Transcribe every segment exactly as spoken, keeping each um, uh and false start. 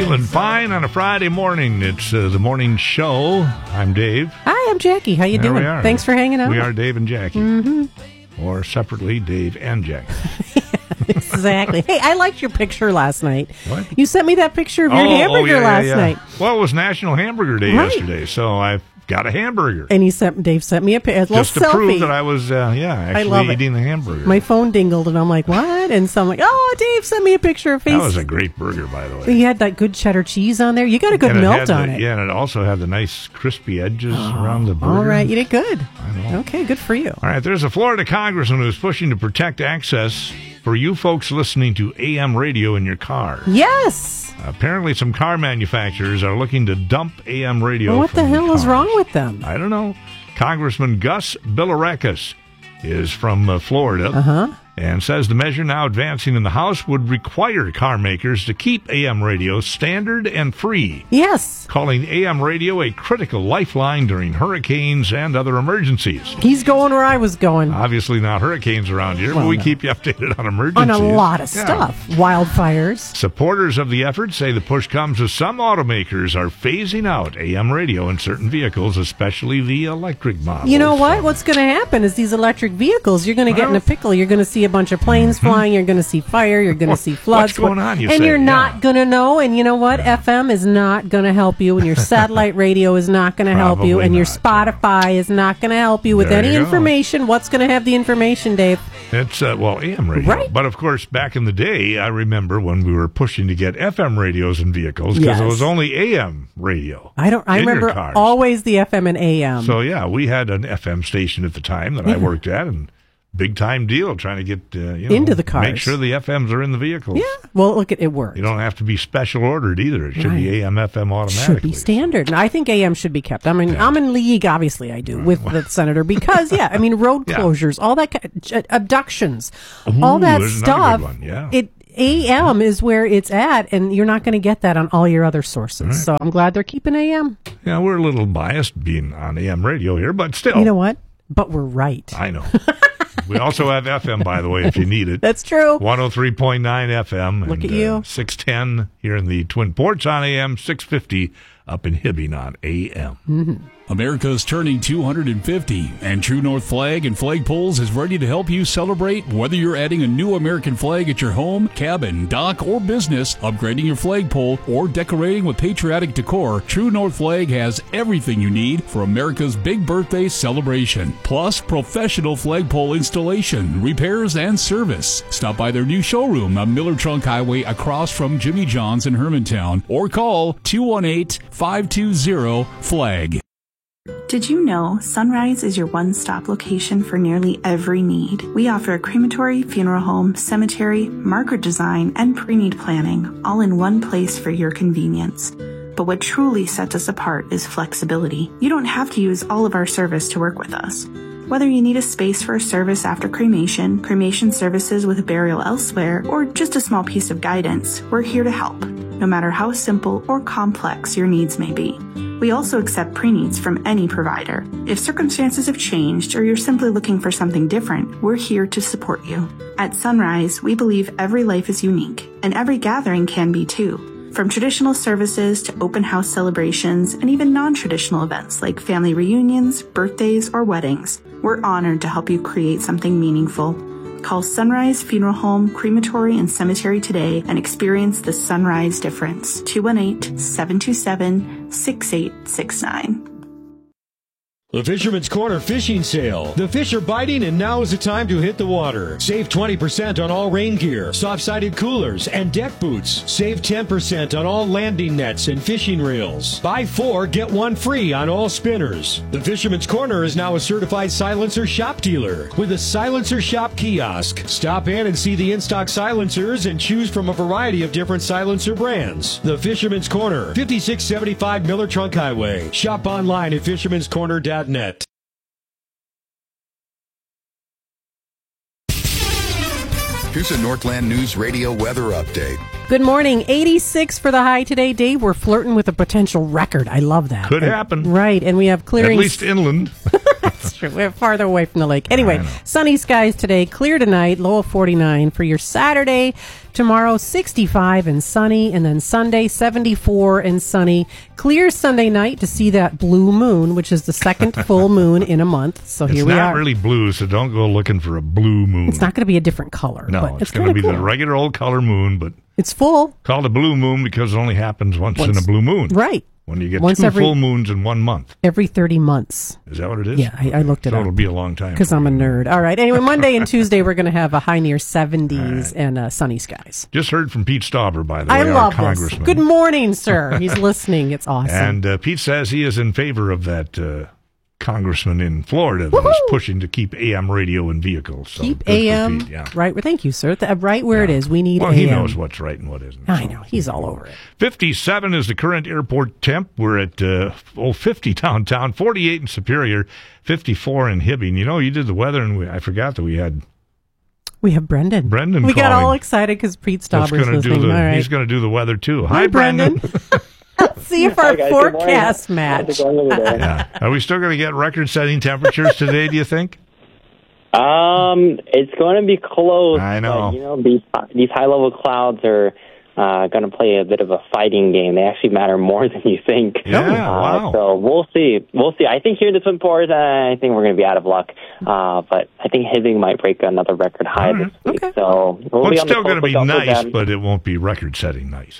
Feeling fine on a Friday morning. It's uh, the morning show. I'm Dave. Hi, I'm Jackie. How you there doing? We are. Thanks for hanging out. We are Dave and Jackie. Mm-hmm. Or separately, Dave and Jackie. Exactly. Hey, I liked your picture last night. What? You sent me that picture of your oh, hamburger oh, yeah, last yeah, yeah. night. Well, it was National Hamburger Day Right. yesterday, so I got a hamburger. And he sent Dave sent me a, pi- a little Just to selfie. prove that I was, uh, yeah, actually love it. eating the hamburger. My phone dingled, and I'm like, what? And so I'm like, oh, Dave sent me a picture of face. That was a great burger, by the way. He had that good cheddar cheese on there. You got a good And melt had on the, it. Yeah, and it also had the nice crispy edges around the burger. All right, you did good. I know. Okay, good for you. All right, there's a Florida congressman who's pushing to protect access for you folks listening to A M radio in your car. Yes. Apparently, some car manufacturers are looking to dump A M radio. Well, what from the hell cars. is wrong with them? I don't know. Congressman Gus Bilirakis is from uh, Florida. Uh-huh. And says the measure now advancing in the House would require car makers to keep A M radio standard and free. Yes. Calling A M radio a critical lifeline during hurricanes and other emergencies. He's going where I was going. Obviously not hurricanes around here, Well, but we no. keep you updated on emergencies. On a lot of Yeah. stuff. Wildfires. Supporters of the effort say the push comes as some automakers are phasing out A M radio in certain vehicles, especially the electric models. You know what? What's going to happen is these electric vehicles, you're going to get in a pickle. You're going to see a bunch of planes flying. You're going to see fire. You're going to see floods. What's going on, you And say? you're not Yeah. going to know. And you know what? F M is not going to help you. And your satellite radio is not going to help you. Probably And your not, Spotify is not going to help you with There any you go. information. What's going to have the information, Dave? It's, uh, well, A M radio. Right. But, of course, back in the day, I remember when we were pushing to get F M radios in vehicles because Yes. it was only A M radio. I don't. I in your remember cars. always the F M and A M. So, yeah, we had an F M station at the time that I worked at, and big time deal trying to get uh, you know, Into the cars. make sure the F Ms are in the vehicles. yeah. Well, look, at it worked. You don't have to be special ordered either. It should Right. be A M, F M automatically. Should be standard. And I think A M should be kept. I mean, Yeah. I'm in league, obviously I do, with the senator because, yeah, I mean, road Yeah. closures, all that, ki- abductions, all Ooh, that there's another stuff. good one, yeah. It A M is where it's at, and you're not going to get that on all your other sources. Right. So I'm glad they're keeping A M. Yeah, we're a little biased being on A M radio here, but still. You know what? But we're right. I know. We also have F M, by the way, if you need it. That's true. one oh three point nine F M. Look and, at you. Uh, six ten here in the Twin Ports on A M, six fifty up in Hibbing on A M. Mm-hmm. America's turning two hundred fifty, and True North Flag and Flag Poles is ready to help you celebrate. Whether you're adding a new American flag at your home, cabin, dock, or business, upgrading your flagpole, or decorating with patriotic decor, True North Flag has everything you need for America's big birthday celebration. Plus, professional flagpole installation, repairs, and service. Stop by their new showroom on Miller Trunk Highway across from Jimmy John's in Hermantown, or call two one eight, five two zero, FLAG. Did you know Sunrise is your one-stop location for nearly every need? We offer a crematory, funeral home, cemetery, marker design, and pre-need planning, all in one place for your convenience. But what truly sets us apart is flexibility. You don't have to use all of our service to work with us. Whether you need a space for a service after cremation, cremation services with burial elsewhere, or just a small piece of guidance, we're here to help, no matter how simple or complex your needs may be. We also accept pre-needs from any provider. If circumstances have changed or you're simply looking for something different, we're here to support you. At Sunrise, we believe every life is unique, and every gathering can be too. From traditional services to open house celebrations and even non-traditional events like family reunions, birthdays, or weddings, we're honored to help you create something meaningful. Call Sunrise Funeral Home, Crematory, and Cemetery today and experience the Sunrise difference. two one eight, seven two seven, six eight six nine. The Fisherman's Corner Fishing Sale. The fish are biting, and now is the time to hit the water. Save twenty percent on all rain gear, soft-sided coolers, and deck boots. Save ten percent on all landing nets and fishing reels. Buy four, get one free on all spinners. The Fisherman's Corner is now a certified silencer shop dealer with a Silencer Shop kiosk. Stop in and see the in-stock silencers and choose from a variety of different silencer brands. The Fisherman's Corner, fifty-six seventy-five Miller Trunk Highway. Shop online at fishermans corner dot net. Here's a Northland News Radio weather update. Good morning. eighty-six for the high today, Dave. We're flirting with a potential record. I love that. Could happen. Right, and we have clearing. At least inland. That's true. We're farther away from the lake. Anyway, sunny skies today, clear tonight, low of forty-nine. For your Saturday, tomorrow, sixty-five and sunny, and then Sunday, seventy-four and sunny. Clear Sunday night to see that blue moon, which is the second full moon in a month. So it's here we are. It's not really blue, so don't go looking for a blue moon. It's not going to be a different color. No, but it's, it's going to be cool. the regular old color moon, but it's full. Called a blue moon because it only happens once, once in a blue moon. Right. When you get once two every, full moons in one month. Every thirty months. Is that what it is? Yeah, I, I looked it so up. it'll be a long time. Because I'm a nerd. All right. Anyway, Monday and Tuesday, we're going to have a high near seventies right. and uh, sunny skies. Just heard from Pete Stauber, by the I way, love our congressman. This. Good morning, sir. He's listening. It's awesome. And uh, Pete says he is in favor of that uh, congressman in Florida that Woo-hoo! is pushing to keep A M radio in vehicles. So keep A M Pete, yeah. right. Well, thank you, sir. The, right where yeah. it is. We need well, A M. He knows what's right and what isn't. I know. He's all over it. fifty-seven is the current airport temp. We're at uh, oh, fifty downtown, forty-eight in Superior, fifty-four in Hibbing. You know, you did the weather, and we, I forgot that we had... We have Brendan. Brendan We calling. got all excited because Pete Stauber's listening. Do the, all right. He's going to do the weather, too. Hi, Hi Brendan. Brendan. Let's see if our forecast match. Yeah. Are we still going to get record-setting temperatures today, do you think? Um, it's going to be close. I know. But, you know, these these high-level clouds are uh, going to play a bit of a fighting game. They actually matter more than you think. Yeah, uh, wow. So we'll see. We'll see. I think here in the Twin Powers, uh, I think we're going to be out of luck. Uh, but I think Hibbing might break another record high right. this week. Okay. So we'll well, be it's on still going to be nice, them. but it won't be record-setting nice.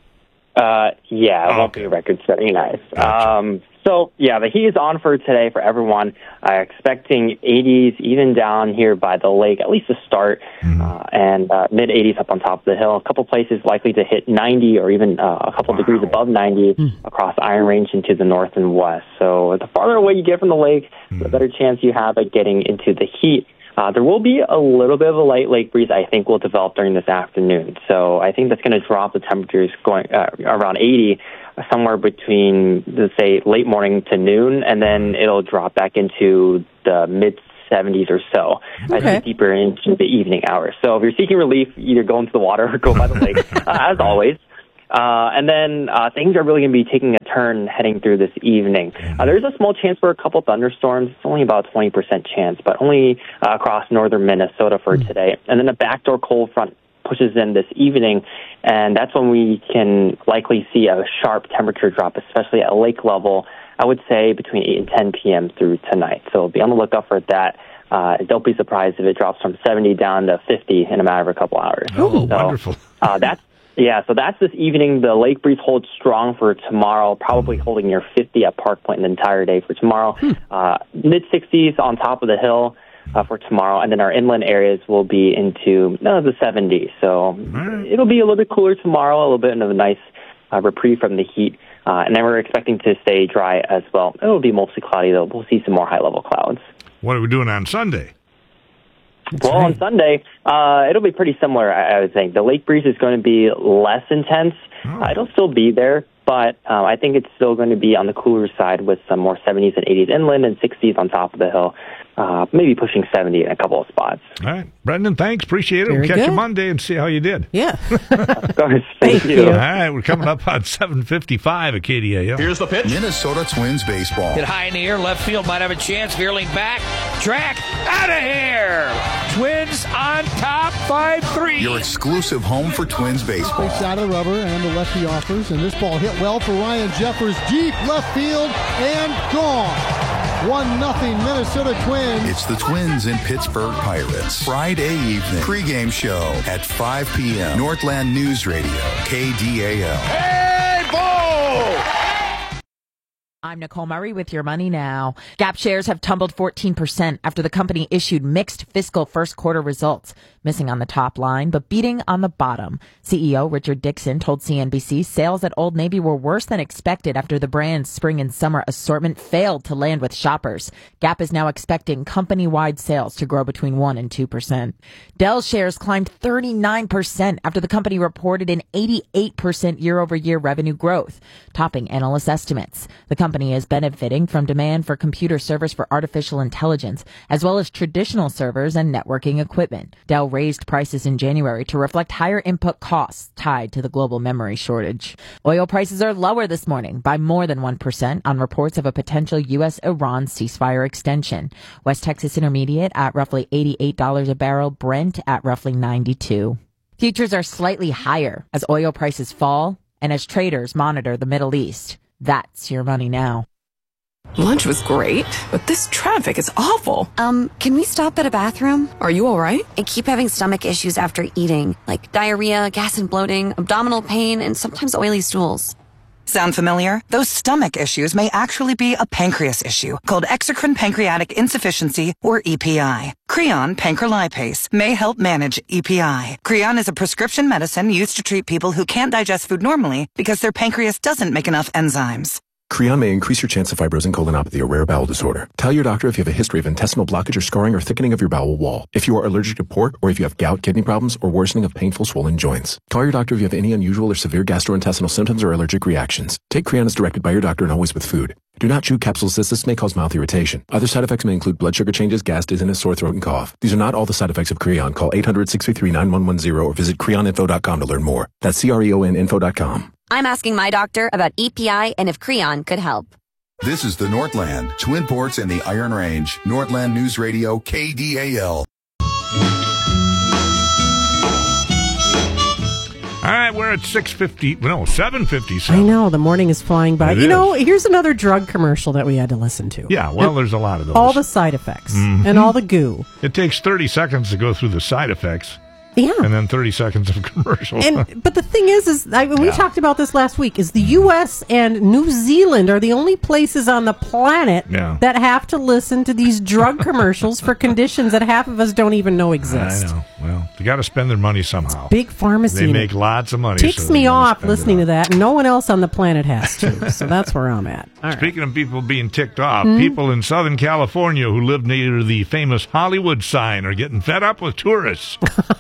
Uh, yeah, it oh, won't okay. be record-setting nice. Gotcha. Um, so, yeah, the heat is on for today for everyone. Uh, expecting eighties, even down here by the lake, at least to start, mm-hmm. uh, and uh, mid-eighties up on top of the hill. A couple places likely to hit ninety or even uh, a couple wow. degrees above ninety mm. across Iron Range into the north and west. So the farther away you get from the lake, mm. the better chance you have at getting into the heat. Uh, there will be a little bit of a light lake breeze I think will develop during this afternoon. So I think that's going to drop the temperatures going uh, around eighty, somewhere between, let's say, late morning to noon, and then it'll drop back into the mid-seventies or so okay. as you get deeper into the evening hours. So if you're seeking relief, either go into the water or go by the lake, uh, as always. Uh, and then uh, things are really going to be taking a turn heading through this evening. Uh, there's a small chance for a couple thunderstorms. It's only about a twenty percent chance, but only uh, across northern Minnesota for mm. today. And then a backdoor cold front pushes in this evening, and that's when we can likely see a sharp temperature drop, especially at lake level, I would say between eight and ten p.m. through tonight. So be on the lookout for that. Uh, don't be surprised if it drops from seventy down to fifty in a matter of a couple hours. Oh, so, wonderful. uh, that's Yeah, so that's this evening. The lake breeze holds strong for tomorrow, probably holding near fifty at Park Point the entire day for tomorrow. Hmm. Uh, mid-sixties on top of the hill uh, for tomorrow, and then our inland areas will be into uh, the seventies. So right. it'll be a little bit cooler tomorrow, a little bit of a nice uh, reprieve from the heat. Uh, and then we're expecting to stay dry as well. It'll be mostly cloudy, though. We'll see some more high-level clouds. What are we doing on Sunday? That's well, right. on Sunday, uh, it'll be pretty similar, I, I would think. The lake breeze is going to be less intense. Oh. Uh, it'll still be there, but uh, I think it's still going to be on the cooler side with some more seventies and eighties inland and sixties on top of the hill, uh, maybe pushing seventy in a couple of spots. All right. Brendan, thanks. Appreciate it. Very we'll catch good. you Monday and see how you did. Yeah. Of course. Thank you. All right. We're coming up on seven fifty-five at K D A L. Here's the pitch. Minnesota Twins baseball. Hit high in the air. Left field might have a chance. Veerling back. Track. Out of here. Twins on top. five three. Your exclusive home for Twins baseball. Straight side of the rubber and the lefty offers. And this ball hit well for Ryan Jeffers. Deep left field and gone. one nothing Minnesota Twins. It's the Twins and Pittsburgh Pirates. Friday evening pregame show at five p.m. Northland News Radio, K D A L. Hey, Bo! I'm Nicole Murray with Your Money Now. Gap shares have tumbled fourteen percent after the company issued mixed fiscal first quarter results, missing on the top line, but beating on the bottom. C E O Richard Dixon told C N B C sales at Old Navy were worse than expected after the brand's spring and summer assortment failed to land with shoppers. Gap is now expecting company-wide sales to grow between one and two percent. Dell shares climbed thirty-nine percent after the company reported an eighty-eight percent year-over-year revenue growth, topping analyst estimates. The company company is benefiting from demand for computer servers for artificial intelligence, as well as traditional servers and networking equipment. Dell raised prices in January to reflect higher input costs tied to the global memory shortage. Oil prices are lower this morning by more than one percent on reports of a potential U S Iran ceasefire extension. West Texas Intermediate at roughly eighty-eight dollars a barrel, Brent at roughly ninety-two. Futures are slightly higher as oil prices fall and as traders monitor the Middle East. That's your money now. Lunch was great, but this traffic is awful. Um, can we stop at a bathroom? Are you all right? I keep having stomach issues after eating, like diarrhea, gas and bloating, abdominal pain, and sometimes oily stools. Sound familiar? Those stomach issues may actually be a pancreas issue called exocrine pancreatic insufficiency, or E P I. Creon pancrelipase may help manage E P I. Creon is a prescription medicine used to treat people who can't digest food normally because their pancreas doesn't make enough enzymes. Creon may increase your chance of fibrosing colonopathy, a rare bowel disorder. Tell your doctor if you have a history of intestinal blockage or scarring or thickening of your bowel wall, if you are allergic to pork, or if you have gout, kidney problems, or worsening of painful swollen joints. Call your doctor if you have any unusual or severe gastrointestinal symptoms or allergic reactions. Take Creon as directed by your doctor and always with food. Do not chew capsules as this may cause mouth irritation. Other side effects may include blood sugar changes, gas, dizziness, sore throat, and cough. These are not all the side effects of Creon. Call eight hundred, six three three, nine one one zero or visit creon info dot com to learn more. That's C R E O N info dot com. I'm asking my doctor about E P I and if Creon could help. This is the Northland, Twin Ports, and the Iron Range. Northland News Radio, K D A L. All right, we're at six fifty, no, seven fifty. I know, the morning is flying by. It you is. know, here's another drug commercial that we had to listen to. Yeah, well, And there's a lot of those. all the side effects Mhm. and all the goo. It takes thirty seconds to go through the side effects. Yeah. And then thirty seconds of commercial. And but the thing is, is I, we Yeah. talked about this last week. Is the U S and New Zealand are the only places on the planet Yeah. that have to listen to these drug commercials for conditions that half of us don't even know exist. I know. Well, they got to spend their money somehow. Big pharmacy. They make lots of money. Ticks so they me gotta off spend it listening all. to that, and no one else on the planet has to. So that's where I'm at. All right. Speaking of people being ticked off, Mhm. people in Southern California who live near the famous Hollywood sign are getting fed up with tourists.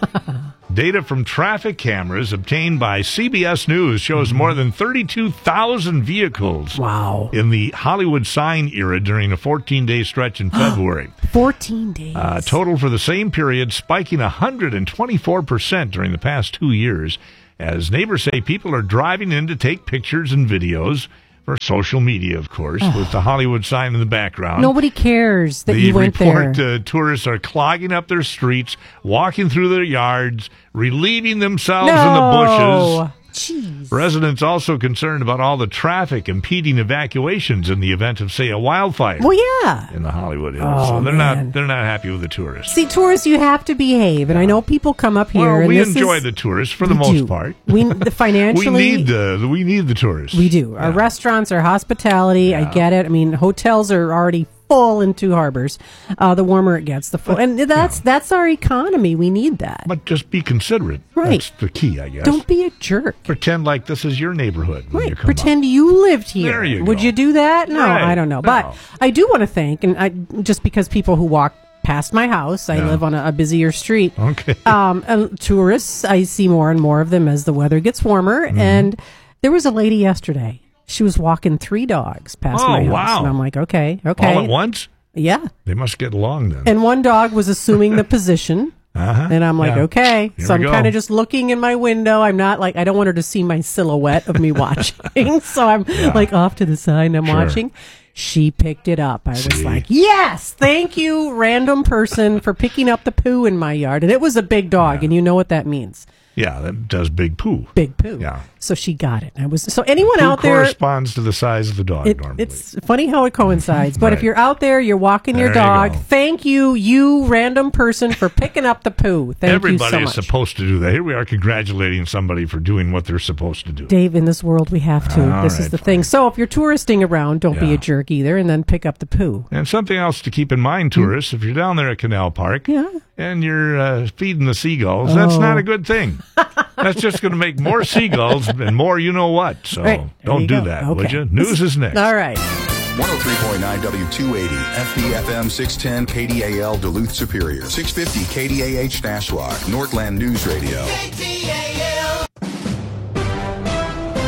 Data from traffic cameras obtained by C B S News shows more than thirty-two thousand vehicles wow. in the Hollywood sign era during a fourteen-day stretch in February. fourteen days. Uh, total for the same period spiking one hundred twenty-four percent during the past two years, as neighbors say people are driving in to take pictures and videos for social media, of course, with the Hollywood sign in the background. Nobody cares that the you went report there. uh, tourists are clogging up their streets, walking through their yards, relieving themselves in the bushes. Jeez. Residents also concerned about all the traffic impeding evacuations in the event of, say, a wildfire. Well, yeah. In the Hollywood Hills, Oh, so they're man. not they're not happy with the tourists. See, tourists, you have to behave, and I know people come up here. Well, and we this enjoy is, the tourists for the we most do. part. We the financially we need the we need the tourists. We do. Our restaurants, our hospitality. I get it. I mean, hotels are already full in two harbors. Uh, the warmer it gets, the full, and that's that's our economy. We need that. But just be considerate. Right. That's the key, I guess. Don't be a jerk. Pretend like this is your neighborhood when you Right. come Pretend you lived here. There you Would go. you do that? No, Right. I don't know. No. But I do want to thank, and I, just because people who walk past my house, I Yeah. live on a, a busier street. Okay. Um, and tourists, I see more and more of them as the weather gets warmer. Mm-hmm. And there was a lady yesterday. She was walking three dogs past Oh, my house. wow. And I'm like, okay, okay. All at once? Yeah. They must get along then. And one dog was assuming the position. Uh-huh. And I'm like, Yeah. okay. Here So we I'm go. kind of just looking in my window. I'm not like, I don't want her to see my silhouette of me watching. So I'm Yeah. like off to the side and I'm Sure. watching. She picked it up. I was See? like, yes, thank you, random person, for picking up the poo in my yard. And it was a big dog, and you know what that means. Yeah, that does big poo. Big poo. Yeah. So she got it. I was so anyone Poo out there. corresponds to the size of the dog It, normally. it's funny how it coincides, but if Right. you're out there, you're walking your There you dog. go. Thank you, you random person, for picking up the poo. Thank Everybody you so is much. supposed to do that. Here we are congratulating somebody for doing what they're supposed to do. Dave, in this world, we have to. All this right, is the thing. So if you're touristing around, don't be Yeah. a jerk either, and then pick up the poo. And something else to keep in mind, tourists, if you're down there at Canal Park Yeah. and you're uh, feeding the seagulls, that's Oh. not a good thing. That's just going to make more seagulls and more you know what. So Right. There don't you do go. that, Okay. would you? News is next. All right. one oh three point nine W two eighty, F B F M six ten K D A L Duluth Superior, six fifty K D A H Nashua, Northland News Radio.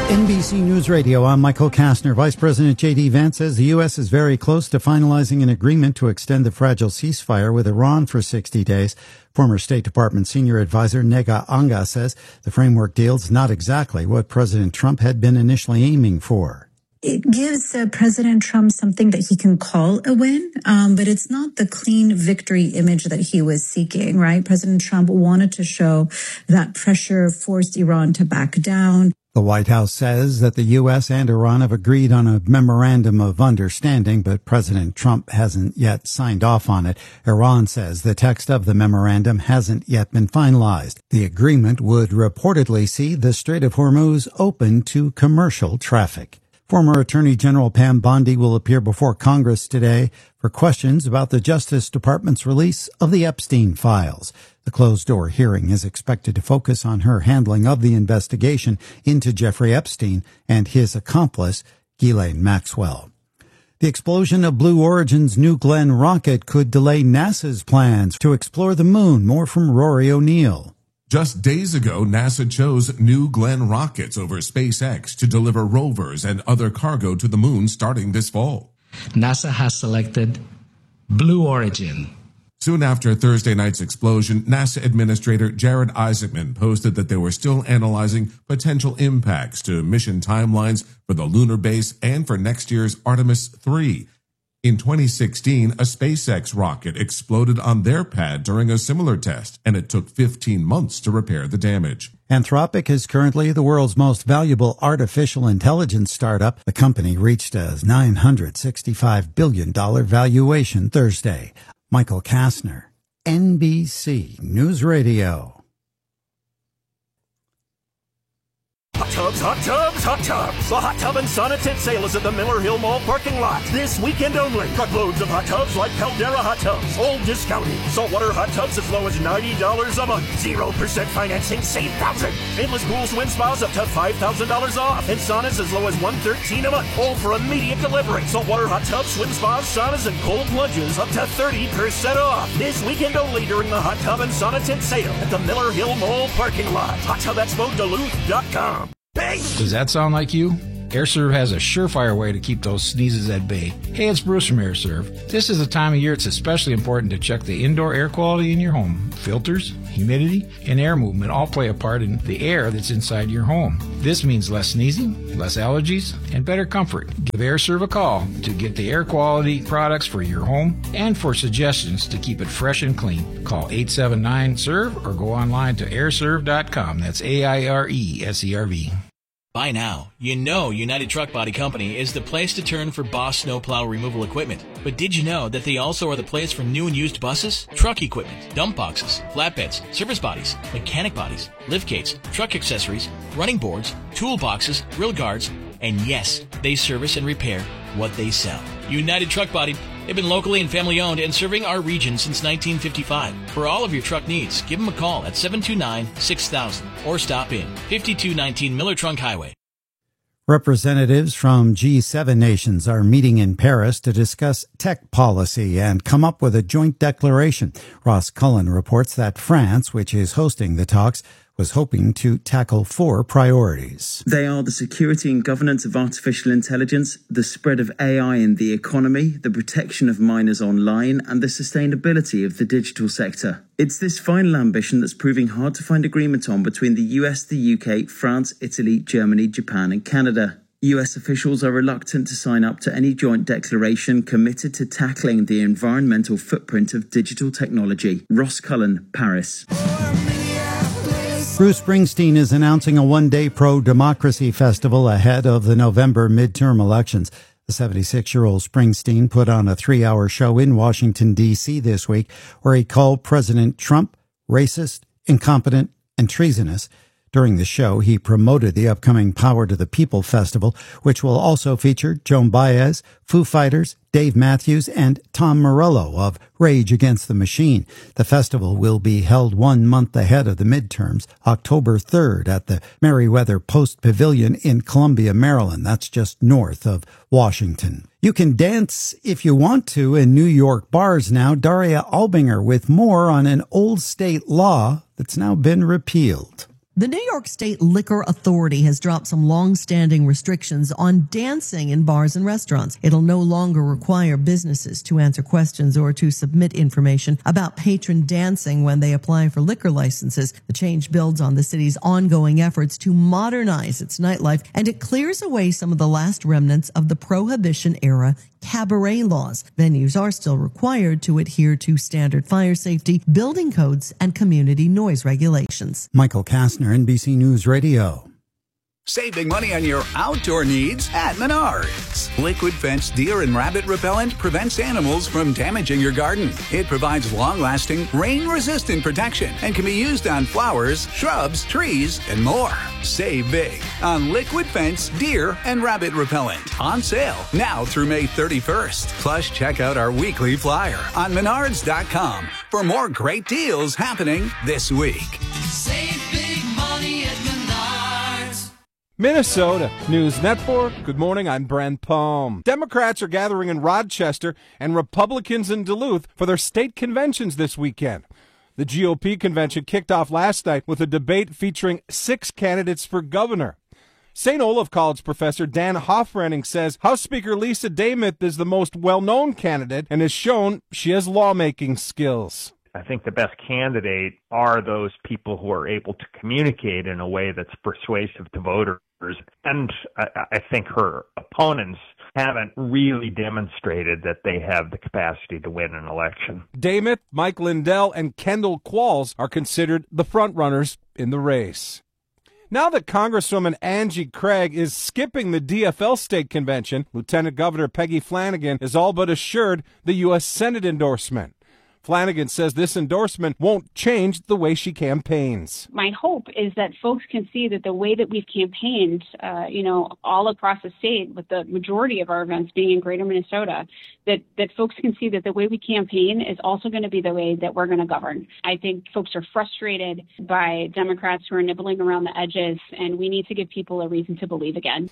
N B C News Radio, I'm Michael Kastner. Vice President J D. Vance says the U S is very close to finalizing an agreement to extend the fragile ceasefire with Iran for sixty days. Former State Department senior advisor Nega Anga says the framework deal is not exactly what President Trump had been initially aiming for. It gives uh, President Trump something that he can call a win, um, but it's not the clean victory image that he was seeking, right? President Trump wanted to show that pressure forced Iran to back down. The White House says that the U S and Iran have agreed on a memorandum of understanding, but President Trump hasn't yet signed off on it. Iran says the text of the memorandum hasn't yet been finalized. The agreement would reportedly see the Strait of Hormuz open to commercial traffic. Former Attorney General Pam Bondi will appear before Congress today for questions about the Justice Department's release of the Epstein files. The closed-door hearing is expected to focus on her handling of the investigation into Jeffrey Epstein and his accomplice, Ghislaine Maxwell. The explosion of Blue Origin's New Glenn rocket could delay NASA's plans to explore the moon. More from Rory O'Neill. Just days ago, NASA chose New Glenn rockets over SpaceX to deliver rovers and other cargo to the moon starting this fall. NASA has selected Blue Origin. Soon after Thursday night's explosion, NASA Administrator Jared Isaacman posted that they were still analyzing potential impacts to mission timelines for the lunar base and for next year's Artemis three. In twenty sixteen, a SpaceX rocket exploded on their pad during a similar test, and it took fifteen months to repair the damage. Anthropic is currently the world's most valuable artificial intelligence startup. The company reached a nine hundred sixty-five billion dollars valuation Thursday. Michael Kastner, N B C News Radio. Hot tubs, hot tubs, hot tubs. The Hot Tub and Sauna Tent sale is at the Miller Hill Mall parking lot this weekend only. Truckloads of hot tubs like Caldera hot tubs, all discounted. Saltwater hot tubs as low as ninety dollars a month. zero percent financing, save thousands. Endless pool swim spas up to five thousand dollars off. And saunas as low as one hundred thirteen dollars a month, all for immediate delivery. Saltwater hot tubs, swim spas, saunas, and cold plunges up to thirty percent off. This weekend only during the Hot Tub and Sauna Tent sale at the Miller Hill Mall parking lot. hot tub expo duluth dot com. Does that sound like you? AirServe has a surefire way to keep those sneezes at bay. Hey, it's Bruce from AirServe. This is the time of year it's especially important to check the indoor air quality in your home. Filters, humidity, and air movement all play a part in the air that's inside your home. This means less sneezing, less allergies, and better comfort. Give AirServe a call to get the air quality products for your home and for suggestions to keep it fresh and clean. Call eight seven nine S E R V or go online to air serve dot com. That's A I R E S E R V. By now, you know United Truck Body Company is the place to turn for Boss snowplow removal equipment. But did you know that they also are the place for new and used buses, truck equipment, dump boxes, flatbeds, service bodies, mechanic bodies, lift gates, truck accessories, running boards, toolboxes, grill guards, and yes, they service and repair what they sell. United Truck Body, they've been locally and family owned and serving our region since nineteen fifty-five. For all of your truck needs, give them a call at seven two nine, six thousand or stop in fifty-two nineteen Miller Trunk Highway. Representatives from G seven nations are meeting in Paris to discuss tech policy and come up with a joint declaration. Ross Cullen reports that France, which is hosting the talks, was hoping to tackle four priorities. They are the security and governance of artificial intelligence, the spread of A I in the economy, the protection of minors online, and the sustainability of the digital sector. It's this final ambition that's proving hard to find agreement on between the U S, the U K, France, Italy, Germany, Japan, and Canada. U S officials are reluctant to sign up to any joint declaration committed to tackling the environmental footprint of digital technology. Ross Cullen, Paris. Bruce Springsteen is announcing a one-day pro-democracy festival ahead of the November midterm elections. The seventy-six-year-old Springsteen put on a three-hour show in Washington, D C this week where he called President Trump racist, incompetent, and treasonous. During the show, he promoted the upcoming Power to the People Festival, which will also feature Joan Baez, Foo Fighters, Dave Matthews, and Tom Morello of Rage Against the Machine. The festival will be held one month ahead of the midterms, October third, at the Merriweather Post Pavilion in Columbia, Maryland. That's just north of Washington. You can dance if you want to in New York bars now. Daria Albinger with more on an old state law that's now been repealed. The New York State Liquor Authority has dropped some long-standing restrictions on dancing in bars and restaurants. It'll no longer require businesses to answer questions or to submit information about patron dancing when they apply for liquor licenses. The change builds on the city's ongoing efforts to modernize its nightlife, and it clears away some of the last remnants of the Prohibition-era cabaret laws. Venues are still required to adhere to standard fire safety, building codes, and community noise regulations. Michael Kastner, N B C News Radio. Save big money on your outdoor needs at Menards. Liquid Fence Deer and Rabbit Repellent prevents animals from damaging your garden. It provides long-lasting, rain-resistant protection and can be used on flowers, shrubs, trees, and more. Save big on Liquid Fence Deer and Rabbit Repellent. On sale now through May thirty-first. Plus, check out our weekly flyer on menards dot com for more great deals happening this week. Save big money at Menards. Minnesota News Network. Good morning, I'm Brent Palm. Democrats are gathering in Rochester and Republicans in Duluth for their state conventions this weekend. The G O P convention kicked off last night with a debate featuring six candidates for governor. Saint Olaf College professor Dan Hofrenning says House Speaker Lisa Damith is the most well-known candidate and has shown she has lawmaking skills. I think the best candidate are those people who are able to communicate in a way that's persuasive to voters. And I, I think her opponents haven't really demonstrated that they have the capacity to win an election. Damith, Mike Lindell, and Kendall Qualls are considered the frontrunners in the race. Now that Congresswoman Angie Craig is skipping the D F L state convention, Lieutenant Governor Peggy Flanagan is all but assured the U S Senate endorsement. Flanagan says this endorsement won't change the way she campaigns. My hope is that folks can see that the way that we've campaigned, uh, you know, all across the state, with the majority of our events being in Greater Minnesota, that, that folks can see that the way we campaign is also going to be the way that we're going to govern. I think folks are frustrated by Democrats who are nibbling around the edges, and we need to give people a reason to believe again.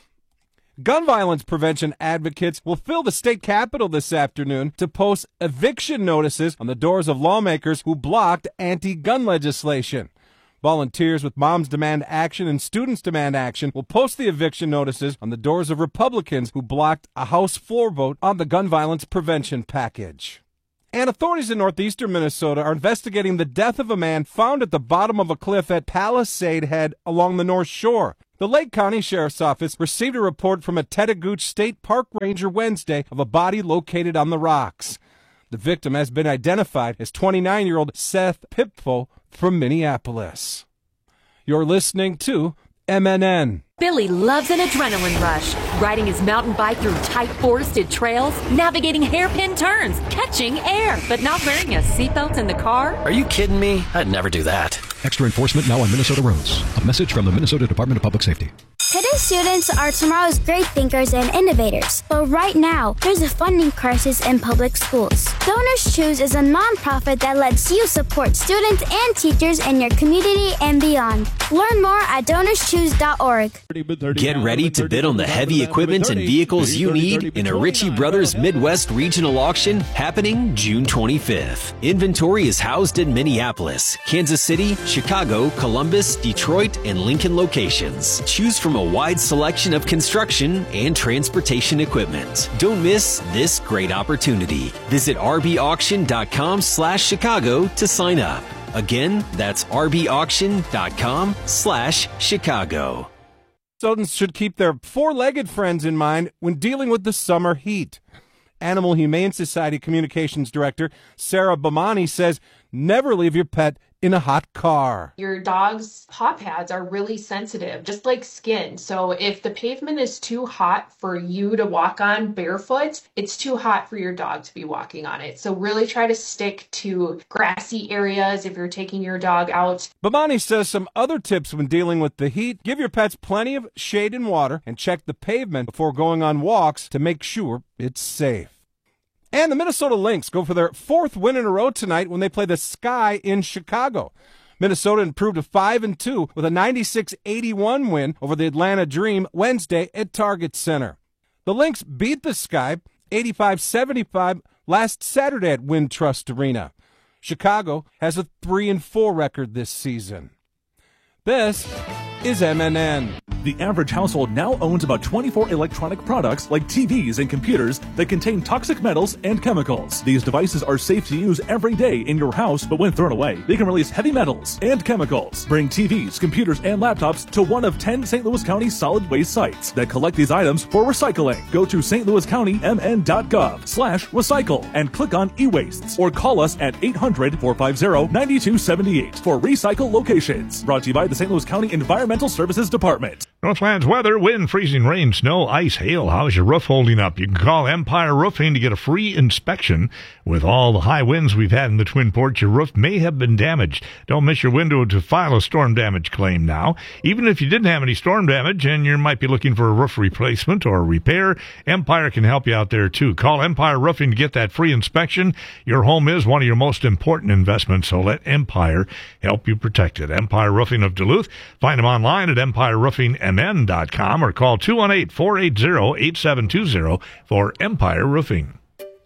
Gun violence prevention advocates will fill the state capitol this afternoon to post eviction notices on the doors of lawmakers who blocked anti-gun legislation. Volunteers with Moms Demand Action and Students Demand Action will post the eviction notices on the doors of Republicans who blocked a House floor vote on the gun violence prevention package. And authorities in northeastern Minnesota are investigating the death of a man found at the bottom of a cliff at Palisade Head along the North Shore. The Lake County Sheriff's Office received a report from a Tetagooch State Park ranger Wednesday of a body located on the rocks. The victim has been identified as twenty-nine-year-old Seth Pipfo from Minneapolis. You're listening to M N N. Billy loves an adrenaline rush, riding his mountain bike through tight forested trails, navigating hairpin turns, catching air, but not wearing a seatbelt in the car. Are you kidding me? I'd never do that. Extra enforcement now on Minnesota roads. A message from the Minnesota Department of Public Safety. Today's students are tomorrow's great thinkers and innovators. But right now, there's a funding crisis in public schools. Donors Choose is a nonprofit that lets you support students and teachers in your community and beyond. Learn more at donors choose dot org. Get ready to bid on the heavy equipment and vehicles you need in a Ritchie Brothers Midwest Regional Auction happening June twenty-fifth. Inventory is housed in Minneapolis, Kansas City, Chicago, Columbus, Detroit, and Lincoln locations. Choose from a wide selection of construction and transportation equipment. Don't miss this great opportunity. Visit r b auction dot com slash Chicago to sign up. Again, that's r b auction dot com slash Chicago. Minnesotans should keep their four-legged friends in mind when dealing with the summer heat. Animal Humane Society Communications Director Sarah Bomani says never leave your pet in a hot car. Your dog's paw pads are really sensitive, just like skin. So if the pavement is too hot for you to walk on barefoot, it's too hot for your dog to be walking on it. So really try to stick to grassy areas if you're taking your dog out. Bomani says some other tips when dealing with the heat: give your pets plenty of shade and water, and check the pavement before going on walks to make sure it's safe. And the Minnesota Lynx go for their fourth win in a row tonight when they play the Sky in Chicago. Minnesota improved to five and two with a ninety-six eighty-one win over the Atlanta Dream Wednesday at Target Center. The Lynx beat the Sky eighty-five seventy-five last Saturday at Wintrust Arena. Chicago has a three and four record this season. This is M N N. The average household now owns about twenty-four electronic products like T Vs and computers that contain toxic metals and chemicals. These devices are safe to use every day in your house, but when thrown away, they can release heavy metals and chemicals. Bring T Vs, computers, and laptops to one of ten Saint Louis County solid waste sites that collect these items for recycling. Go to S T Louis County M N dot gov slash recycle and click on e-wastes or call us at eight hundred, four five zero, nine two seven eight for recycle locations. Brought to you by the Saint Louis County Environmental Services Department. Northland's weather, wind, freezing rain, snow, ice, hail. How's your roof holding up? You can call Empire Roofing to get a free inspection. With all the high winds we've had in the Twin Ports, your roof may have been damaged. Don't miss your window to file a storm damage claim now. Even if you didn't have any storm damage and you might be looking for a roof replacement or repair, Empire can help you out there too. Call Empire Roofing to get that free inspection. Your home is one of your most important investments, so let Empire help you protect it. Empire Roofing of Duluth. Find them online at empire roofing m n dot com or call two one eight, four eight zero, eight seven two zero for Empire Roofing.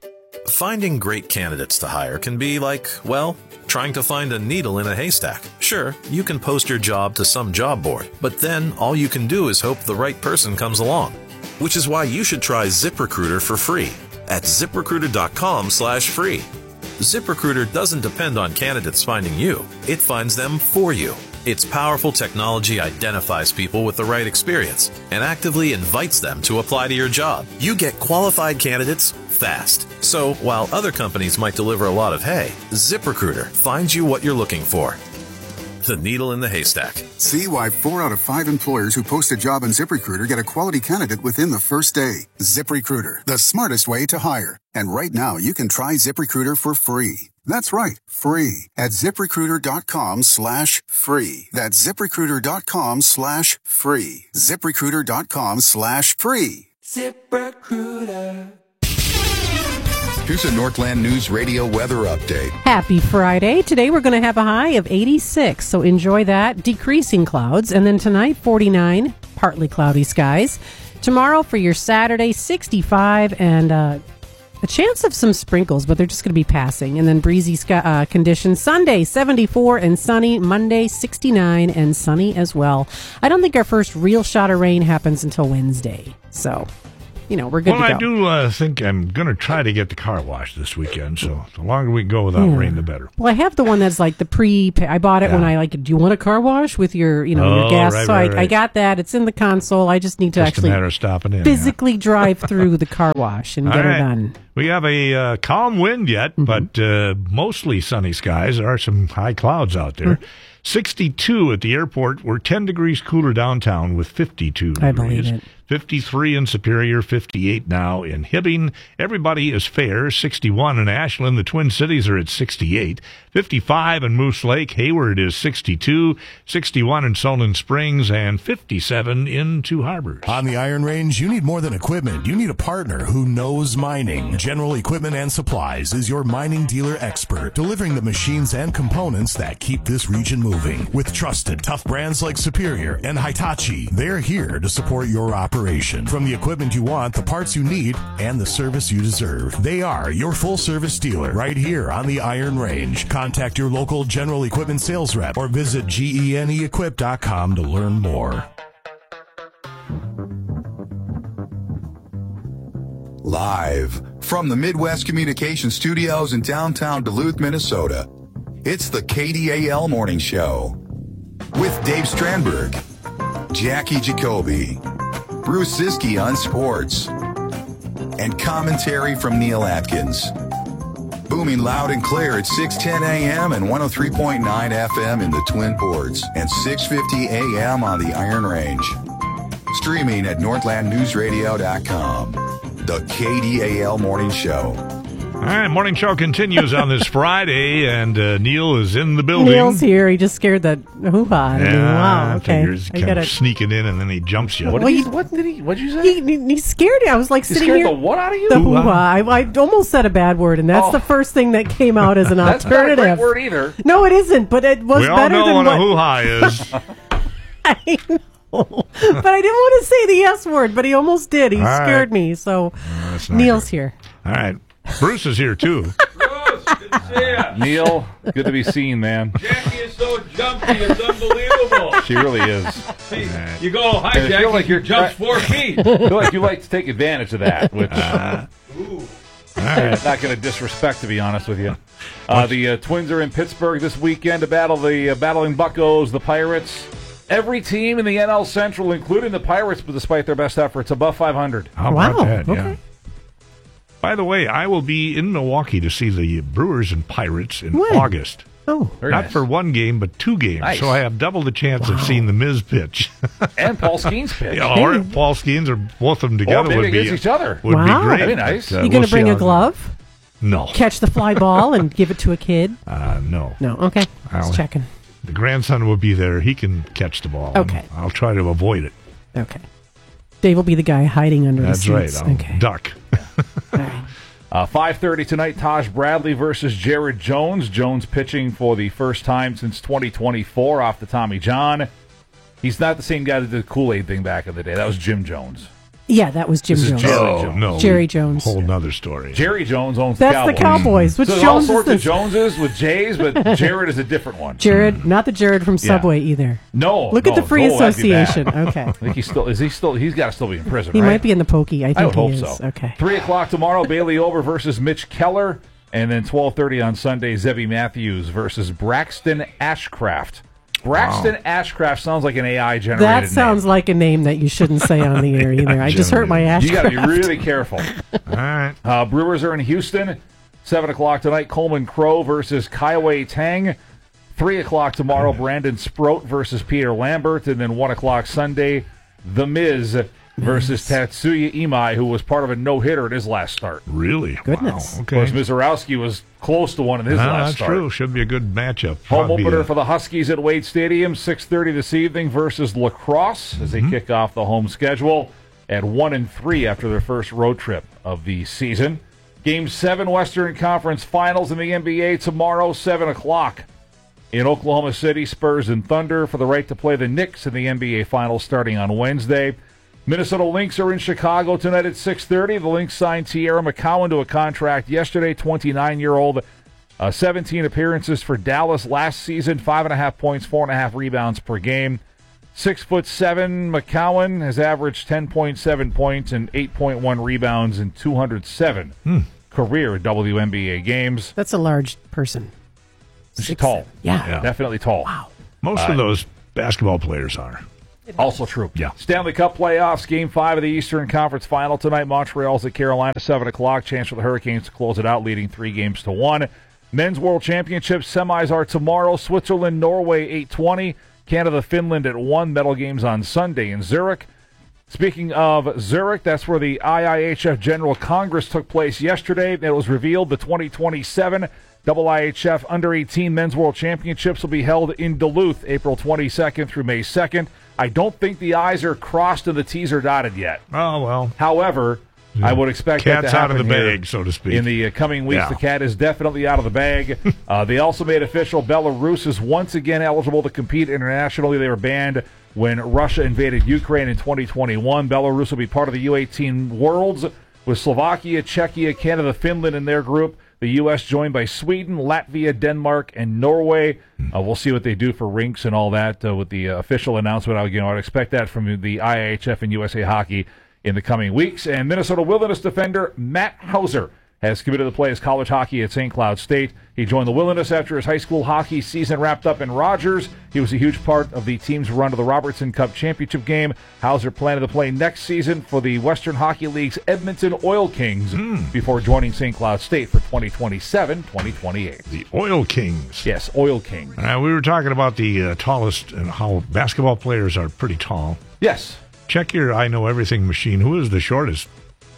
Finding great candidates to hire can be like, well, trying to find a needle in a haystack. Sure, you can post your job to some job board, but then all you can do is hope the right person comes along. Which is why you should try ZipRecruiter for free at zip recruiter dot com slash free. ZipRecruiter doesn't depend on candidates finding you. It finds them for you. Its powerful technology identifies people with the right experience and actively invites them to apply to your job. You get qualified candidates fast. So while other companies might deliver a lot of hay, ZipRecruiter finds you what you're looking for. The needle in the haystack. See why four out of five employers who post a job on ZipRecruiter get a quality candidate within the first day. ZipRecruiter, the smartest way to hire. And right now, you can try ZipRecruiter for free. That's right, free at zip recruiter dot com slash free. That's zip recruiter dot com slash free. zip recruiter dot com slash free. ZipRecruiter. Here's a Northland News Radio weather update. Happy Friday. Today we're going to have a high of eighty-six, so enjoy that. Decreasing clouds. And then tonight, forty-nine, partly cloudy skies. Tomorrow for your Saturday, sixty-five, and uh, a chance of some sprinkles, but they're just going to be passing. And then breezy sky, uh, conditions. Sunday, seventy-four and sunny. Monday, sixty-nine and sunny as well. I don't think our first real shot of rain happens until Wednesday. So, you know, we're good well, to go. I do uh, think I'm going to try to get the car washed this weekend, so the longer we go without yeah. rain, the better. Well, I have the one that's like the pre, I bought it yeah. when I like, do you want a car wash with your, you know, oh, your gas? Right, so right, I, right. I got that. It's in the console. I just need to just actually a matter of stopping in, physically yeah. drive through the car wash and All get right. her done. We have a uh, calm wind yet, mm-hmm. but uh, mostly sunny skies. There are some high clouds out there. Mm-hmm. sixty-two at the airport. We're ten degrees cooler downtown with fifty-two I degrees. believe it. fifty-three in Superior, fifty-eight now in Hibbing. Everybody is fair. sixty-one in Ashland. The Twin Cities are at sixty-eight. fifty-five in Moose Lake. Hayward is sixty-two. sixty-one in Solon Springs and fifty-seven in Two Harbors. On the Iron Range, you need more than equipment. You need a partner who knows mining. General Equipment and Supplies is your mining dealer expert, delivering the machines and components that keep this region moving. With trusted, tough brands like Superior and Hitachi, they're here to support your operation. From the equipment you want, the parts you need, and the service you deserve. They are your full-service dealer right here on the Iron Range. Contact your local General Equipment sales rep or visit gen e equip dot com to learn more. Live from the Midwest Communication Studios in downtown Duluth, Minnesota, it's the K D A L Morning Show with Dave Strandberg, Jackie Jacoby, Bruce Siski on sports, and commentary from Neil Atkins. Booming loud and clear at six ten a.m. and one oh three point nine F M in the Twin Ports and six fifty a.m. on the Iron Range. Streaming at northland news radio dot com. The K D A L Morning Show. All right, morning show continues on this Friday, and uh, Neil is in the building. Neil's here. He just scared the hoo-ha out of me. Yeah, Wow, I okay. figure he's I kind gotta... of sneaking in, and then he jumps you. What Well, did he? you- What did he? What did you say? He, he, he scared me. I was like He sitting scared here. the what out of you? The Hoo-ha. hoo-ha. I, I almost said a bad word, and that's Oh. the first thing that came out as an That's not a alternative. great word either. No, it isn't, but it was We all better know than what what a hoo-ha is. I know. But I didn't want to say the S word, but he almost did. He All right. scared me. So that's not Neil's good. here. All right. Bruce is here, too. Neil, good to be seen, man. Jackie is so jumpy, it's unbelievable. She really is. See, you go high And I jack, feel like you're jumps four feet. I feel like you like to take advantage of that, which Uh, Ooh. I'm not going to disrespect, to be honest with you. Uh, the uh, Twins are in Pittsburgh this weekend to battle the uh, battling Buccos, the Pirates. Every team in the N L Central, including the Pirates, but despite their best efforts, above five hundred. How about that? Yeah. By the way, I will be in Milwaukee to see the Brewers and Pirates in When? August. Oh, Very Not nice. for one game, but two games. Nice. So I have double the chance of seeing the Miz pitch. And Paul Skeens pitch. Yeah, or Paul Skeens or both of them together maybe would be against each other. Would Wow. be great. That'd be nice. But, uh, you going we'll to bring see a how- glove? No. Catch the fly ball and give it to a kid? Uh, no. No. Okay. I'll- Just checking. The grandson will be there. He can catch the ball. Okay. I'll try to avoid it. Okay. Dave will be the guy hiding under That's the right. seats. I'll Okay. duck. Uh, five thirty tonight, Taj Bradley versus Jared Jones. Jones pitching for the first time since twenty twenty-four off the Tommy John. He's not the same guy that did the Kool-Aid thing back in the day. That was Jim Jones. Yeah, that was Jim This is Jones. Jerry Oh, Jones. no. Jerry Jones. Whole nother story. Jerry Jones owns That's the the Cowboys. Cowboys. Which so there's Jones all is sorts this? of Joneses with J's, but Jared is a different one. Jared, not the Jared from Subway either. No. Look no, at the Free no, that'd be bad. Association. Okay. I think he's still, is he still, he's got to still be in prison, He right? might be in the pokey. I think I would he hope is. so. Okay. Three o'clock tomorrow, Bailey Over versus Mitch Keller, and then twelve thirty on Sunday, Zebby Matthews versus Braxton Ashcraft. Braxton wow. Ashcraft sounds like an A I generated That sounds name. like a name that you shouldn't say on the air either. I just hurt my Ashcraft. You got to be really careful. All right. Uh, Brewers are in Houston. Seven o'clock tonight, Coleman Crow versus Kaiwei Tang. Three o'clock tomorrow, Brandon Sproat versus Peter Lambert, and then one o'clock Sunday, The Miz versus Tatsuya Imai, who was part of a no-hitter in his last start. Really? Goodness. Wow. Of course, Okay. Mizorowski was close to one in his Ah, last that's start. true. Should be a good matchup. Home Probably opener a- for the Huskies at Wade Stadium, six thirty this evening versus La Crosse as they Mm-hmm. kick off the home schedule at one and three after their first road trip of the season. Game seven Western Conference Finals in the N B A tomorrow, seven o'clock. In Oklahoma City, Spurs and Thunder for the right to play the Knicks in the N B A Finals starting on Wednesday. Minnesota Lynx are in Chicago tonight at six thirty. The Lynx signed Tierra McCowan to a contract yesterday, twenty-nine-year-old. Uh, seventeen appearances for Dallas last season, five and a half points, four and a half rebounds per game. Six foot seven, McCowan has averaged ten point seven points and eight point one rebounds in two hundred seven Hmm. career W N B A games. That's a large person. She's Six, tall. seven. Yeah. Yeah. Definitely tall. Wow. Most Uh, of those basketball players are. Also true. Yeah. Stanley Cup playoffs, game five of the Eastern Conference Final tonight. Montreal's at Carolina, seven o'clock. Chance for the Hurricanes to close it out, leading three games to one. Men's World Championship semis are tomorrow. Switzerland, Norway, eight twenty. Canada, Finland at one. Medal games on Sunday in Zurich. Speaking of Zurich, that's where the I I H F General Congress took place yesterday. It was revealed the twenty twenty-seven I I H F Under eighteen Men's World Championships will be held in Duluth April twenty-second through May second. I don't think the I's are crossed and the T's are dotted yet. Oh, well. However, I would expect Cat's that to happen out of the here bag, so to speak. in the uh, coming weeks. Yeah. The cat is definitely out of the bag. uh, they also made official Belarus is once again eligible to compete internationally. They were banned when Russia invaded Ukraine in twenty twenty-one. Belarus will be part of the U eighteen Worlds with Slovakia, Czechia, Canada, Finland in their group. The U S joined by Sweden, Latvia, Denmark, and Norway. Uh, we'll see what they do for rinks and all that uh, with the uh, official announcement. I, you know, I'd expect that from the I I H F and U S A Hockey in the coming weeks. And Minnesota Wilderness defender Matt Hauser has committed to play his college hockey at Saint Cloud State. He joined the Wilderness after his high school hockey season wrapped up in Rogers. He was a huge part of the team's run to the Robertson Cup championship game. Hauser planned to play next season for the Western Hockey League's Edmonton Oil Kings Mm. before joining Saint Cloud State for twenty twenty-seven twenty twenty-eight. The Oil Kings. Yes, Oil Kings. Uh, we were talking about the uh, tallest and how basketball players are pretty tall. Yes. Check your I Know Everything machine. Who is the shortest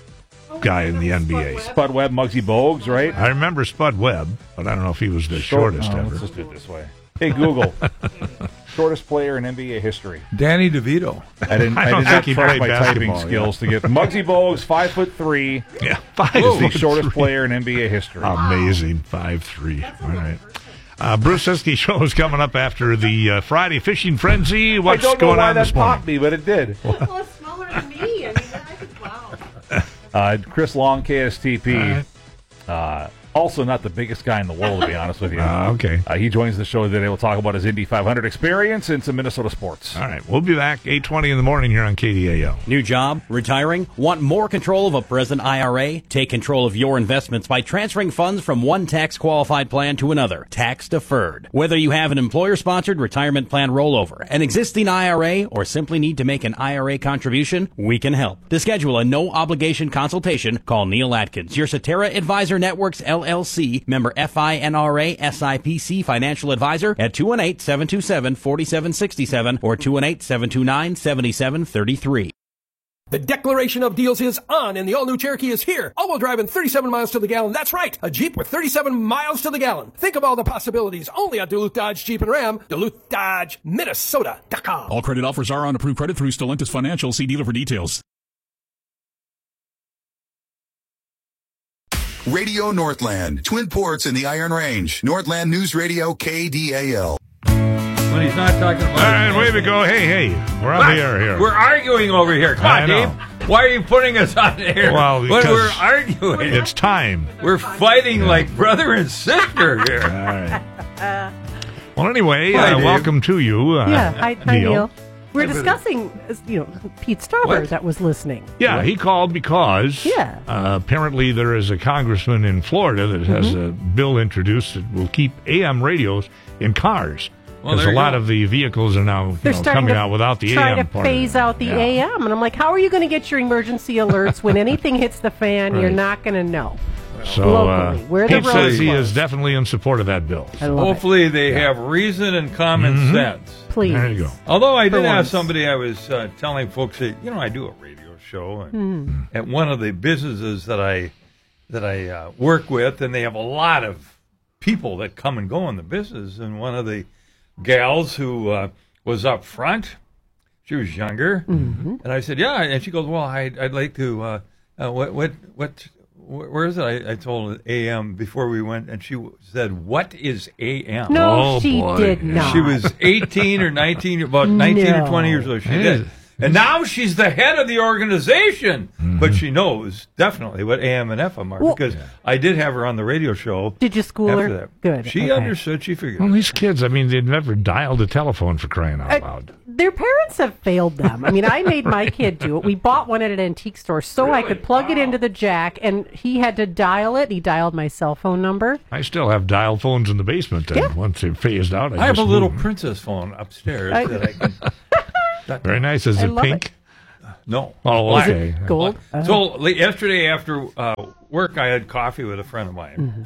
guy in the N B A? Spud Webb, Muggsy Bogues, right? I remember Spud Webb, but I don't know if he was the Short- shortest oh, ever. Let's just do it this way. Hey, Google. Shortest player in N B A history. Danny DeVito. I didn't, I I don't did not think he trust played my typing basketball, skills to get Muggsy Bogues, five foot three. Yeah, five is the foot shortest three. player in N B A history. Amazing, five three. All right. Uh, Bruce Siskey show is coming up after the uh, Friday Fishing Frenzy. What's I don't know going why on that this morning? popped me, but it did. Well, it's smaller than me. I mean, I could, wow. Uh, Chris Long, K S T P. All right. Uh, also not the biggest guy in the world, to be honest with you. Uh, okay. Uh, he joins the show today. We'll talk about his Indy five hundred experience and some Minnesota sports. All right. We'll be back eight twenty in the morning here on K D A L. New job? Retiring? Want more control of a present I R A? Take control of your investments by transferring funds from one tax-qualified plan to another, tax-deferred. Whether you have an employer-sponsored retirement plan rollover, an existing I R A, or simply need to make an I R A contribution, we can help. To schedule a no-obligation consultation, call Neil Atkins, your Cetera Advisor Networks, L L C, member F I N R A S I P C financial advisor at two one eight, seven two seven, four seven six seven or two one eight, seven two nine, seven seven three three. The declaration of deals is on, and the all-new Cherokee is here. All-wheel drive and thirty-seven miles to the gallon. That's right, a Jeep with thirty-seven miles to the gallon. Think of all the possibilities. Only at Duluth Dodge Jeep and Ram. Duluth Dodge Minnesota dot com. All credit offers are on approved credit through Stellantis Financial. See dealer for details. Radio Northland, Twin Ports in the Iron Range. Northland News Radio, K D A L. When he's not talking about... All right, way to go. Hey, hey, we're on what? the air here. We're arguing over here. Come I on, know. Dave. Why are you putting us on the air Well, when because we're arguing? It's time. We're fighting like brother and sister here. All right. Well, anyway, Hi, uh, Dave. welcome to you, uh, yeah, hi, hi Neil. Neil. We're Hi, discussing, you know, Pete Stauber What? that was listening. Yeah, Right? he called because Yeah. uh, apparently there is a congressman in Florida that has Mhm. a bill introduced that will keep A M radios in cars. Well, Because there a you lot go. of the vehicles are now you They're know, starting coming to out without the try A M to part. of it. phase out the Yeah. A M, and I'm like, how are you going to get your emergency alerts when anything hits the fan? You're Right. not going to know. So uh, Locally, where the Pete road says he closed. is definitely in support of that bill. I love Hopefully they have reason and common Mhm. sense. Please. There you go. Although I For did have once. somebody, I was uh, telling folks that, you know, I do a radio show and Mhm. at one of the businesses that I that I uh, work with, and they have a lot of people that come and go in the business. And one of the gals who uh, was up front, she was younger, Mhm. and I said, "Yeah," and she goes, "Well, I'd, I'd like to. Uh, uh, what what what? Wh- Where is it?" I, I told her A M before we went, and she w- said, "What is A M?" No, Oh, she boy. did not. She was eighteen or nineteen, about nineteen No. or twenty years old. She Hey. did. And now she's the head of the organization. But she knows definitely what A M and F M are Well- because I did have her on the radio show. Did you school after her? that. Good. She okay. understood. She figured. Well, these kids, I mean, they've never dialed a telephone for crying out Uh, loud. Their parents have failed them. I mean, I made my kid do it. We bought one at an antique store so I could plug it into the jack, and he had to dial it. He dialed my cell phone number. I still have dial phones in the basement, and Yeah. once they're phased out, I, I have a just little move. princess phone upstairs I- that I can. Very nice. Is I it love pink? No. Oh, Black. okay. Gold. Black. So li- yesterday after uh, work, I had coffee with a friend of mine,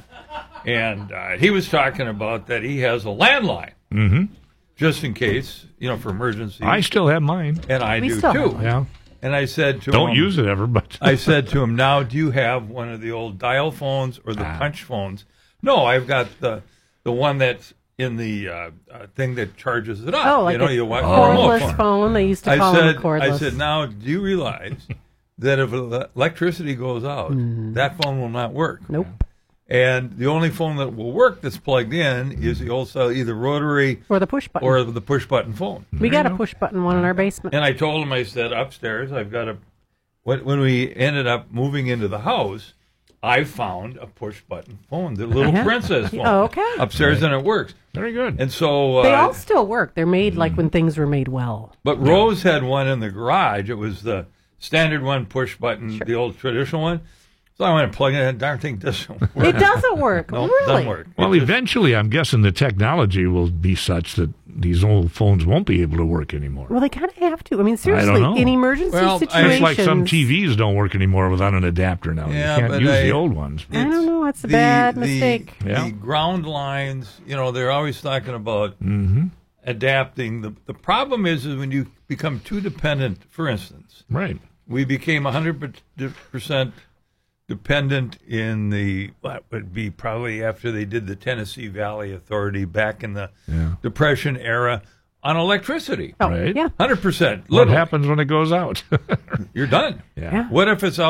and uh, he was talking about that he has a landline Mm-hmm. just in case, you know, for emergencies. I still have mine. and I We do still too. have Yeah. And I said to Don't him, use it ever, but I said to him, now, do you have one of the old dial phones or the Ah. punch phones? No, I've got the the one that's in the uh, uh, thing that charges it up. Oh, like you know, a you want cordless remote phone. They used to I call said, them cordless. I said, now, do you realize that if ele- electricity goes out, that phone will not work? Mm-hmm. Nope. And the only phone that will work that's plugged in is the old style, either rotary Or the push button. or the push button phone. we got a push button one in our basement. And I told him, I said, upstairs, I've got a. When, when we ended up moving into the house, I found a push button phone, the little Yeah. princess phone. Oh, okay. Upstairs, and it works. very good. And so. Uh, They all still work. They're made like when things were made well. But Rose had one in the garage. It was the standard one, push button, the old traditional one. So I went and plugged it in. That darn thing doesn't work. It doesn't work. No, it really? doesn't work. Well, It just- eventually, I'm guessing the technology will be such that these old phones won't be able to work anymore. Well, they kind of have to. I mean, seriously, know. in emergency Well, I- situations. Just like some T Vs don't work anymore without an adapter now. Yeah, you can't but use I- the old ones. I don't know. It's a the- bad the- mistake. Yeah. The ground lines, you know, they're always talking about Mm-hmm. adapting. The, the problem is, is when you become too dependent, for instance, Right. we became one hundred percent dependent in the, what would be probably after they did the Tennessee Valley Authority back in the Yeah. Depression era on electricity. Oh, Right. yeah. one hundred percent. What happens when it goes out? You're done. Yeah. What if it's out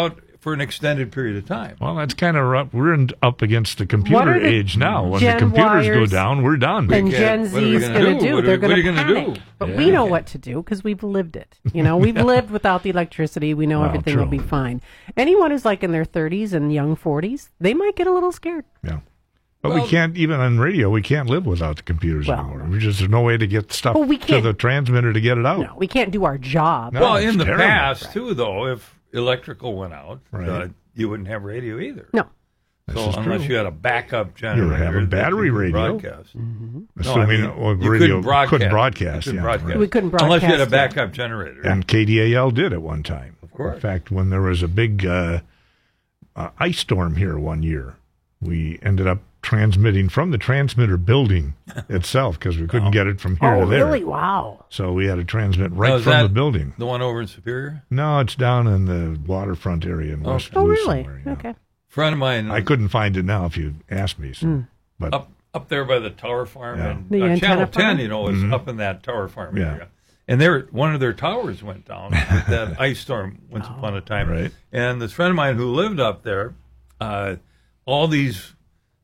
for an extended period of time. Well, that's kind of rough. We're in, up against the computer the age now. When Gen the computers Yers go down, we're done. And Gen Z is going to do. What They're are, what are you going to gonna panic. do? But Yeah. we know what to do because we've lived it. You know, we've lived without the electricity. We know Well, everything true. will be fine. Anyone who's like in their thirties and young forties, they might get a little scared. Yeah. But Well- we can't, even on radio, we can't live without the computers Well, anymore. We just, there's no way to get stuff Well, we to can't- the transmitter to get it out. No, we can't do our job. No, well, it's in the terrible. past, too, though, if electrical went out, Right. uh, you wouldn't have radio either. No. This So is unless true. you had a backup You generator, would have a that battery you could radio. broadcast. Mm-hmm. No, Assuming I mean, well, you radio couldn't broadcast. couldn't broadcast, You couldn't yeah, broadcast. right. We couldn't Unless you had a broadcast, backup generator. And K D A L did at one time. Of course. In fact, when there was a big uh, uh, ice storm here one year, we ended up transmitting from the transmitter building itself because we couldn't get it from here Oh, to there. really? Wow. So we had to transmit right Now, is from that the building. The one over in Superior? No, it's down in the waterfront area in Oh. West Oh, Duluth really? somewhere, yeah. Okay. Friend of mine I couldn't find it now if you asked me. So. Mm. But up up there by the Tower Farm Yeah. and The uh, antenna Channel farm? ten, you know, is Mhm. up in that Tower Farm Yeah. area. And their one of their towers went down with that ice storm once upon a time. Right. And this friend of mine who lived up there, uh, all these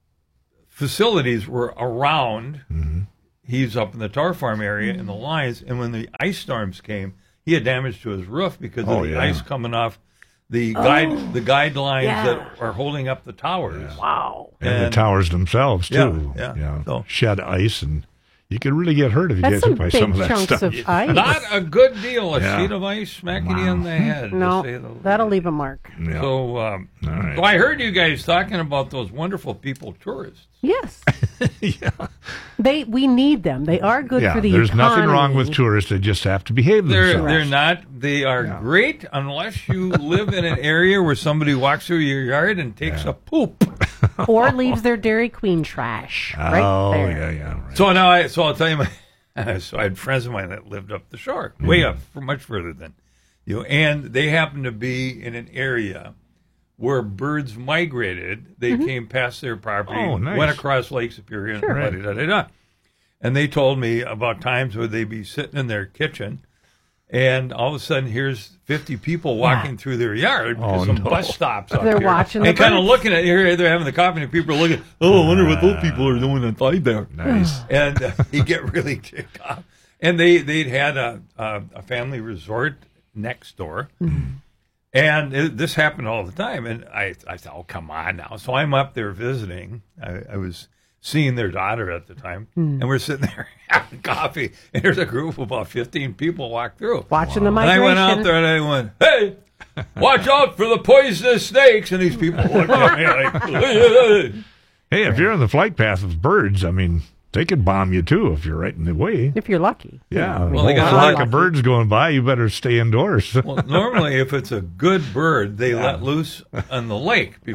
facilities were around. Mm-hmm. He's up in the Tower Farm area in the lines, and when the ice storms came, he had damage to his roof because Oh, of the yeah. ice coming off the guide Oh, the guidelines yeah. that are holding up the towers. Wow. and, the And- towers themselves, too. Yeah, yeah. So- Shed ice, and you could really get hurt if you That's get some hit by big some of that chunks stuff. of ice. Not a good deal. A Yeah. sheet of ice smacking you Wow. in the head. to No, say the least. that'll leave a mark. Yeah. So, um, All right. so I heard you guys talking about those wonderful people, tourists. Yes. yeah. They we need them. They are good yeah, for the there's nothing wrong with economy. tourists. They just have to behave They're themselves. they're not. They are Yeah. great unless you live in an area where somebody walks through your yard and takes Yeah. a poop. Or leaves their Dairy Queen trash right oh, there. yeah, yeah. Right. So now, I so I'll tell you my. So I had friends of mine that lived up the shore, Mm-hmm. way up, much further than you know, and they happened to be in an area where birds migrated. They came past their property, Oh, nice. went across Lake Superior, and Sure. da, da, da, da, da. And they told me about times where they'd be sitting in their kitchen, and all of a sudden, here's fifty people walking through their yard because Oh, some no. bus stops up They're here. watching and the kind of birds. looking at here. They're having the coffee, and people are looking. Oh, I wonder what those people are doing inside there. Nice. And uh, you get really ticked off. And they they'd had a a, a family resort next door. And it, this happened all the time. And I, I thought, oh, come on now. So I'm up there visiting. I, I was seeing their daughter at the time. And we're sitting there having coffee. And there's a group of about fifteen people walk through. Watching the And I migration. went out there and I went, hey, watch out for the poisonous snakes. And these people looked at me like, hey. Hey, if you're in the flight path of birds, I mean, they could bomb you too if you're right in the way. If you're lucky. Yeah, Well, a they whole got flock lucky. of birds going by, you better stay indoors. Well, normally, if it's a good bird, they let loose on the lake